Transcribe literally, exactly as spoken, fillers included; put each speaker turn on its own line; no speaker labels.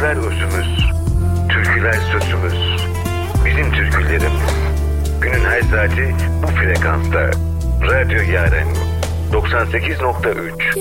Türküler özümüz, türküler sözümüz. Bizim türkülerimiz. Günün her saati bu frekansta. Radyo Yaren doksan sekiz nokta üç.